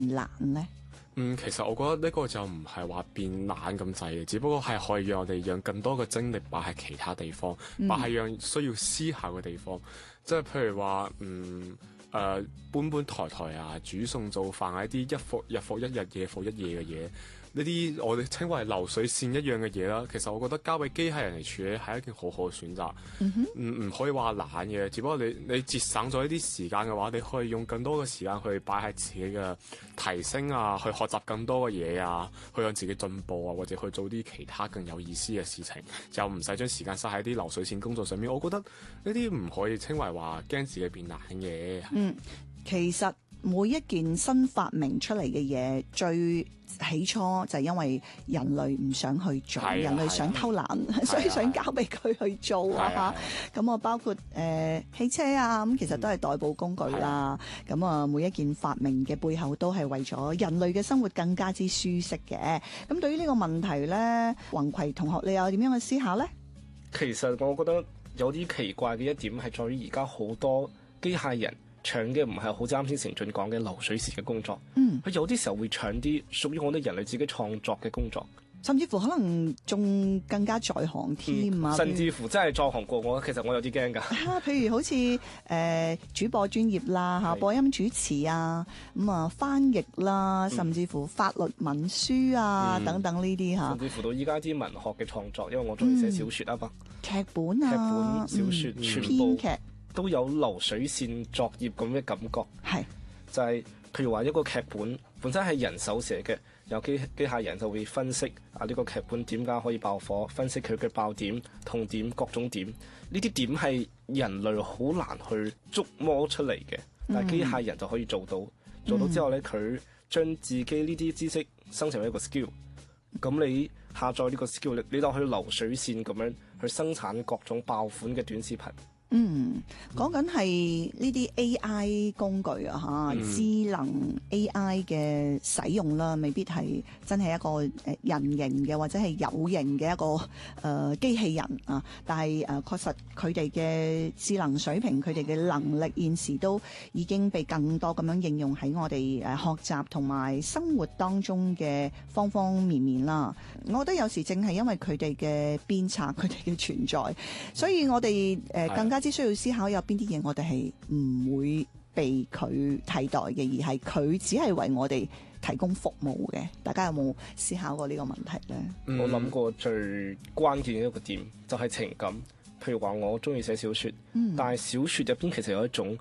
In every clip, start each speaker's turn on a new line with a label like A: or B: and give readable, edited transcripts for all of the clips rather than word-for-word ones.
A: 懶呢？
B: 其實我覺得呢個就唔係話變懶咁滯嘅，只不過係可以讓我哋讓更多嘅精力擺喺其他地方，擺喺讓需要思考嘅地方。即係譬如話，搬抬抬啊，煮餸做飯啊，一啲日復一日、夜復一夜嘅嘢，呢啲我哋稱為流水線一樣嘅嘢啦。其實我覺得交俾機械人嚟處理係一件好好嘅選擇。唔可以話懶嘅，只不過你節省咗呢啲時間嘅話，你可以用更多嘅時間去擺喺自己嘅提升啊，去學習更多嘅嘢啊，去讓自己進步啊，或者去做啲其他更有意思嘅事情，就唔使將時間塞喺啲流水線工作上面。我覺得呢啲唔可以稱為話驚自己變懶嘅。
A: 其實每一件新發明出嚟嘅嘢，最起初就係因為人類唔想去做，人類想偷懶，所以想交俾佢去做啊嚇。咁包括汽車啊，咁其實都係代步工具啦。咁每一件發明嘅背後都係為咗人類嘅生活更加之舒適嘅。咁對於呢個問題咧，宏葵同學你有點樣嘅思考咧？
C: 其實我覺得有啲奇怪嘅一點係在於而家好多機械人搶嘅唔係好似啱先成俊講嘅流水線嘅工作，佢有啲時候會搶啲屬於我哋人類自己創作嘅工作，
A: 甚至乎可能仲更加在行添啊！
C: 甚至乎真係在行過我，其實我有啲驚㗎。
A: 譬如好似主播專業啦嚇，播音主持啊，翻譯啦，甚至乎法律文書啊等等呢啲嚇，
C: 甚至乎到依家啲文學嘅創作，因為我中意寫小説啊嘛，
A: 劇本啊、
C: 小説、全部編劇都有流水線作業咁嘅感覺，就係譬如話一個劇本本身係人手寫嘅，有機械人就會分析呢個劇本點解可以爆火，分析佢嘅爆點、痛點、各種點，呢啲點係人類好難去捉摸出嚟嘅，但係機械人就可以做到。做到之後咧，佢將自己呢啲知識生成為一個 skill， 咁你下載呢個 skill， 你就去流水線咁樣去生產各種爆款嘅短視頻。
A: 講緊係呢啲 AI 工具啊嚇，智能 AI 嘅使用啦，未必係真係一個人形嘅或者係有形嘅一個機器人啊，但係確實佢哋嘅智能水平、佢哋嘅能力現時都已經被更多咁樣應用喺我哋學習同埋生活當中嘅方方面面啦。我覺得有時正係因為佢哋嘅鞭策、佢哋嘅存在，所以我哋更加只需要思考有邊啲嘢我哋係唔會被佢替代嘅，而係佢只係為我哋提供服務嘅。大家有冇思考過呢個問題呢？
C: 我諗過最關鍵嘅一個點就係情感。譬如話我中意寫小説，但係小説入邊其實有一種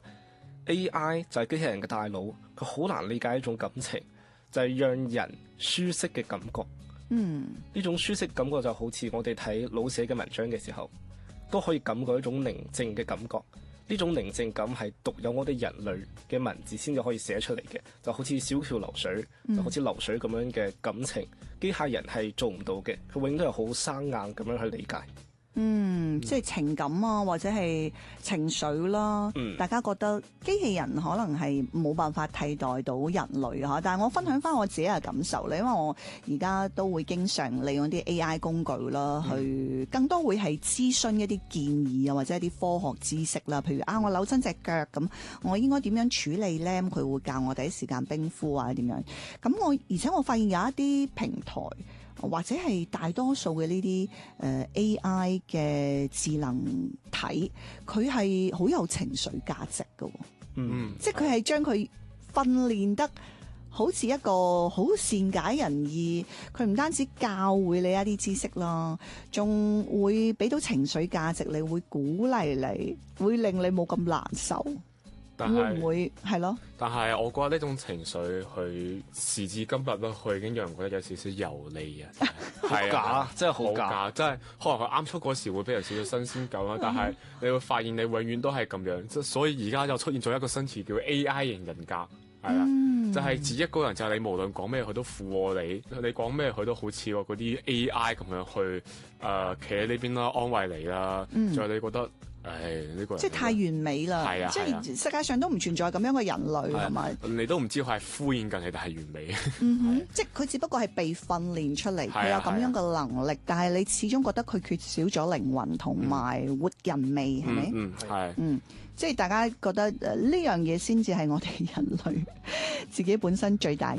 C: AI 就係機器人嘅大腦，佢好難理解一種感情，就係讓人舒適嘅感覺。呢種舒適感覺就好似我哋睇老寫嘅文章嘅時候，都可以感覺一種寧靜嘅感覺，呢種寧靜感係獨有我哋人類嘅文字先至可以寫出嚟嘅，就好似小橋流水，就好似流水咁樣嘅感情，機械人係做唔到嘅，佢永遠都係好生硬咁樣去理解。
A: 即係情感啊，或者係情緒啦。大家覺得機器人可能係冇辦法替代到人類嚇，但係我分享翻我自己嘅感受咧，因為我而家都會經常利用啲 AI 工具啦，去更多會係諮詢一啲建議啊，或者一啲科學知識啦。譬如我扭親隻腳咁，我應該點樣處理咧？咁佢會教我第一時間冰敷啊點樣。咁而且我發現有一啲平台，或者係大多數嘅呢啲AI 嘅智能體，佢係好有情緒價值嘅，即係佢係將佢訓練得好似一個好善解人意，佢唔單止教會你一啲知識啦，仲會俾到情緒價值你，會鼓勵你，會令你冇咁難受。會唔會係咯？
B: 但係我覺得呢種情緒，佢時至今日咧，佢已經讓人覺得有少少油膩啊，係
C: 假，真係好假，
B: 真係可能佢啱出嗰時會俾人少少新鮮感啦，但係你會發現你永遠都係咁樣，即所以而家又出現咗一個新詞叫 AI 型人格，係啦，就係指一個人就係你無論講咩佢都附和你，你講咩佢都好似嗰啲 AI 咁樣去企喺呢邊啦，安慰你啦，再你覺得呢個
A: 即係太完美啦，
B: 係啊
A: 即係世界上都唔存在咁樣嘅人類係咪？
B: 你都唔知佢係敷衍緊你定係完美。
A: 即係佢只不過係被訓練出嚟，佢
B: 係啊
A: 有咁樣嘅能力，但係你始終覺得佢缺少咗靈魂同埋活人味，係咪？
B: 係。
A: 即係大家覺得呢樣嘢先至係我哋人類自己本身最大